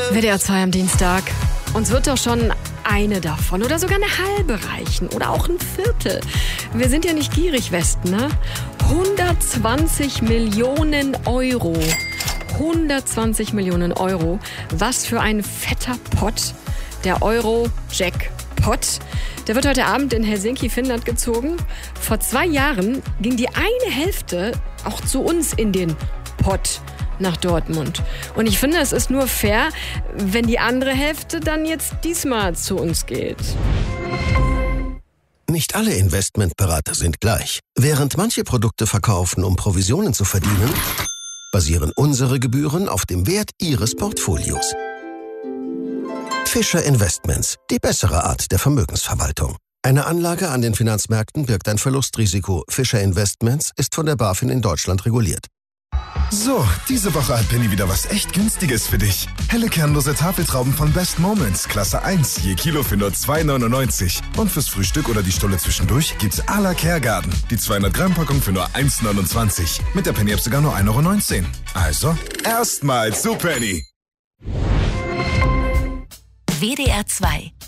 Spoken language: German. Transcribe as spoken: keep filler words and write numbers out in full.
W D R zwei am Dienstag. Uns wird doch schon eine davon oder sogar eine halbe reichen oder auch ein Viertel. Wir sind ja nicht gierig, Westen, ne? hundertzwanzig Millionen Euro. hundertzwanzig Millionen Euro. Was für ein fetter Pott. Der Euro-Jackpot. Der wird heute Abend in Helsinki, Finnland gezogen. Vor zwei Jahren ging die eine Hälfte auch zu uns in den Pott nach Dortmund. Und ich finde, es ist nur fair, wenn die andere Hälfte dann jetzt diesmal zu uns geht. Nicht alle Investmentberater sind gleich. Während manche Produkte verkaufen, um Provisionen zu verdienen, basieren unsere Gebühren auf dem Wert Ihres Portfolios. Fischer Investments, die bessere Art der Vermögensverwaltung. Eine Anlage an den Finanzmärkten birgt ein Verlustrisiko. Fischer Investments ist von der BaFin in Deutschland reguliert. So, diese Woche hat Penny wieder was echt Günstiges für dich. Helle kernlose Tafeltrauben von Best Moments, Klasse eins, je Kilo für nur zwei neunundneunzig. Und fürs Frühstück oder die Stulle zwischendurch gibt's à la Kergarten. Die zweihundert Gramm Packung für nur eins neunundzwanzig. Mit der Penny-App sogar nur ein Euro neunzehn. Also, erstmal zu Penny. W D R zwei